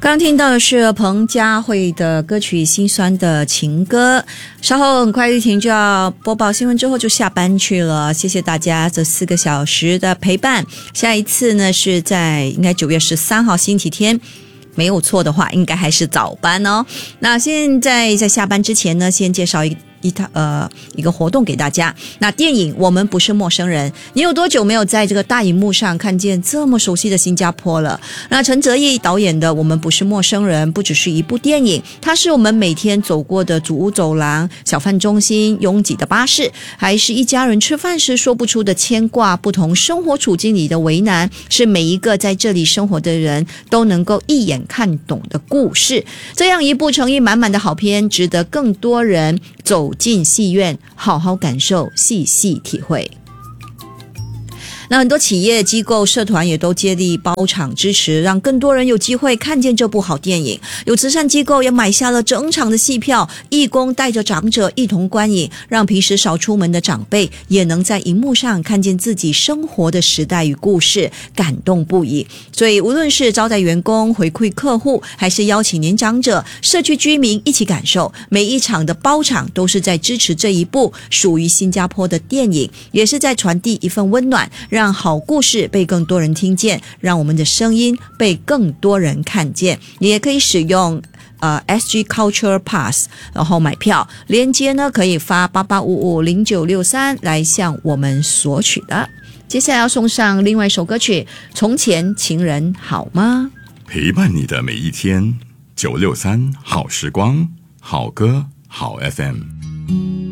刚听到的是彭佳慧的歌曲《心酸的情歌》。稍后很快玉婷就要播报新闻之后就下班去了，谢谢大家这4个小时的陪伴。下一次呢是在应该9月13号星期天，没有错的话应该还是早班哦。那现在在下班之前呢，先介绍一个活动给大家。那电影《我们不是陌生人》，你有多久没有在这个大荧幕上看见这么熟悉的新加坡了？那陈哲毅导演的《我们不是陌生人》不只是一部电影，它是我们每天走过的主屋走廊、小贩中心、拥挤的巴士，还是一家人吃饭时说不出的牵挂，不同生活处境里的为难，是每一个在这里生活的人都能够一眼看懂的故事。这样一部诚意满满的好片，值得更多人走进戏院，好好感受，细细体会。那很多企业机构社团也都接力包场支持，让更多人有机会看见这部好电影。有慈善机构也买下了整场的戏票，义工带着长者一同观影，让平时少出门的长辈也能在荧幕上看见自己生活的时代与故事，感动不已。所以无论是招待员工、回馈客户，还是邀请年长者、社区居民一起感受，每一场的包场都是在支持这一部属于新加坡的电影，也是在传递一份温暖，让好故事被更多人听见，让我们的声音被更多人看见。你也可以使用SG Culture Pass 然后买票，链接呢可以发88550963来向我们索取的。接下来要送上另外一首歌曲《从前情人好吗》， 陪伴你的每一天，963好时光，好歌好 FM。